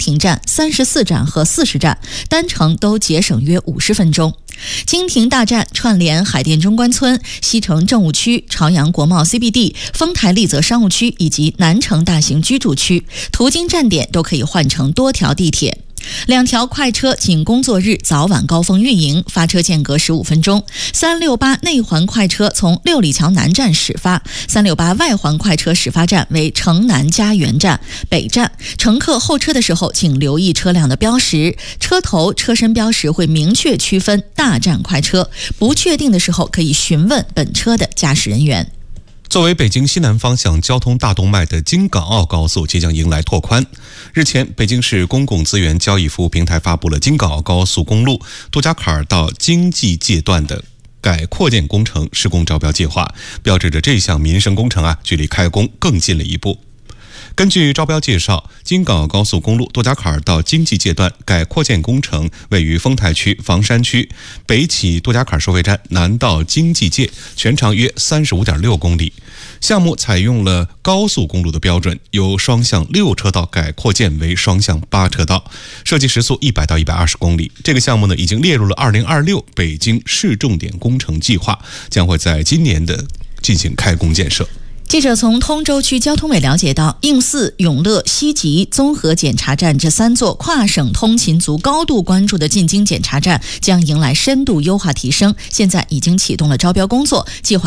亭站、34站和40站，单程都节省约50分钟。金亭大站串联海淀中关村、西城政务区、朝阳国贸 CBD、丰台丽泽商务区以及南城大型居住区，途经站点都可以换乘多条地铁。2条快车仅工作日早晚高峰运营，发车间隔15分钟。368内环快车从六里桥南站始发，368外环快车始发站为城南家园站北站。乘客候车的时候，请留意车辆的标识，车头、车身标识会明确区分大站快车。不确定的时候，可以询问本车的驾驶人员。 作为北京西南方向交通大动脉的京港澳高速即将迎来拓宽。日前，北京市公共资源交易服务平台发布了京港澳高速公路杜家坎儿到京济界段的改扩建工程施工招标计划，标志着这项民生工程距离开工更近了一步。根据招标介绍，京港澳高速公路杜家坎儿到京济界段改扩建工程位于丰台区房山区，北起杜家坎儿收费站，南到京济界，全长约35.6公里。项目采用了高速公路的标准，由双向6车道改扩建为双向8车道，设计时速100到120公里。这个项目已经列入了2026北京市重点工程计划，将会在今年进行开工建设。 记者从通州区交通委了解到，应4、永乐、西集综合检查站这3座跨省通勤族高度关注的进京检查站将迎来深度优化提升，现在已经启动了招标工作，计划